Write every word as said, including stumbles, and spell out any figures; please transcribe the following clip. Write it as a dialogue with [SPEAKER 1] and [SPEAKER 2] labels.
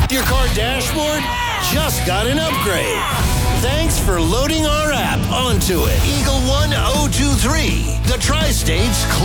[SPEAKER 1] Your car dashboard just got an upgrade. Thanks for loading our app onto it. Eagle one oh two three, the Tri-State's